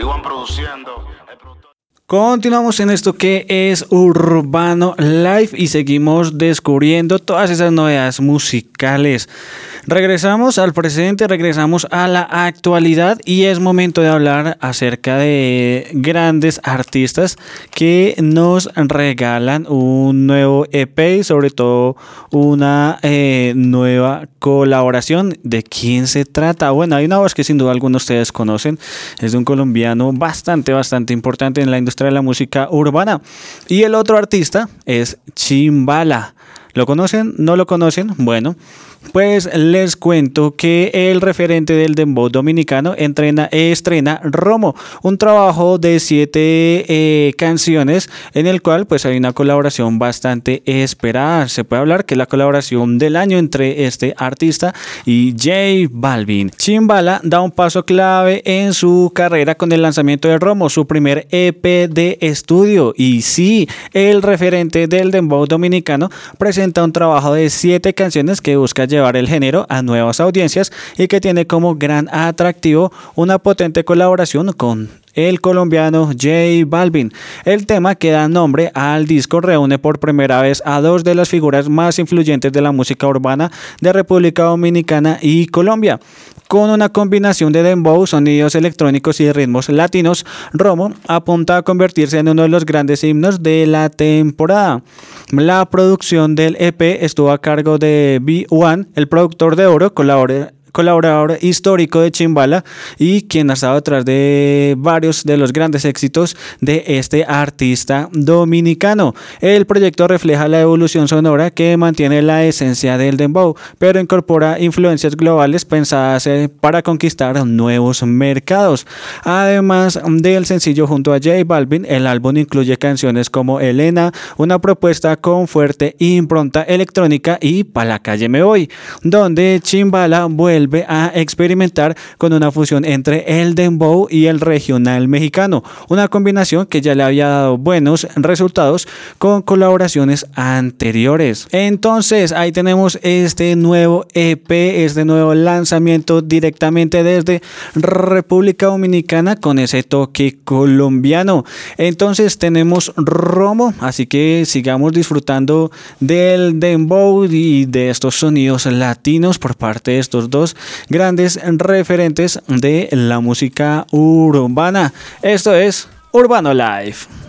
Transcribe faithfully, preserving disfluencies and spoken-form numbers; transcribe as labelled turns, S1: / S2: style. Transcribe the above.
S1: Iwan produciendo.
S2: Continuamos en esto que es Urbano Live y seguimos descubriendo todas esas novedades musicales. Regresamos al presente, regresamos a la actualidad y es momento de hablar acerca de grandes artistas que nos regalan un nuevo E P y sobre todo una eh, nueva colaboración. ¿De quién se trata? Bueno, hay una voz que sin duda algunos de ustedes conocen, es de un colombiano bastante, bastante importante en la industria de la música urbana y el otro artista es Chimbala. ¿Lo conocen? ¿No lo conocen? Bueno, pues les cuento que el referente del dembow dominicano entrena, estrena Romo, un trabajo de siete eh, canciones en el cual pues hay una colaboración bastante esperada. Se puede hablar que es la colaboración del año entre este artista y J Balvin. Chimbala da un paso clave en su carrera con el lanzamiento de Romo, su primer E P de estudio. Y sí, el referente del dembow dominicano presenta un trabajo de siete canciones que busca llevar el género a nuevas audiencias y que tiene como gran atractivo una potente colaboración con el colombiano J Balvin. El tema que da nombre al disco reúne por primera vez a dos de las figuras más influyentes de la música urbana de República Dominicana y Colombia. Con una combinación de dembow, sonidos electrónicos y ritmos latinos, Romo apunta a convertirse en uno de los grandes himnos de la temporada. La producción del E P estuvo a cargo de B uno, el productor de oro, colaborador colaborador histórico de Chimbala y quien ha estado detrás de varios de los grandes éxitos de este artista dominicano. El proyecto refleja la evolución sonora que mantiene la esencia del dembow, pero incorpora influencias globales pensadas para conquistar nuevos mercados. Además del sencillo junto a J Balvin, el álbum incluye canciones como Elena, una propuesta con fuerte impronta electrónica, y Pa' la calle me voy, donde Chimbala vuelve a experimentar con una fusión entre el dembow y el regional mexicano, una combinación que ya le había dado buenos resultados con colaboraciones anteriores. Entonces ahí tenemos este nuevo E P, este nuevo lanzamiento directamente desde República Dominicana con ese toque colombiano. Entonces tenemos Romo, así que sigamos disfrutando del dembow y de estos sonidos latinos por parte de estos dos grandes referentes de la música urbana. Esto es Urbano Live.